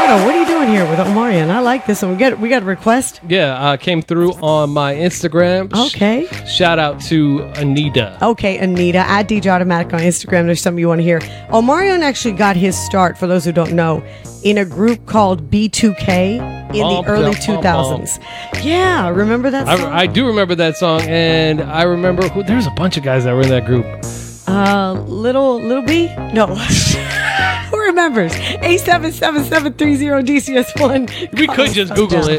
Ricardo, what are you doing here with Omarion? I like this one. We got a request. Yeah, came through on my Instagram. Okay. Shout out to Anita. Okay, Anita, at DJ Automatic on Instagram. There's something you want to hear. Omarion actually got his start, for those who don't know, in a group called B2K in the early 2000s. Yeah, remember that song? I do remember that song, and I remember there's a bunch of guys that were in that group. Little B? No. Who remembers? 877-730-DCS1. We could just Google it.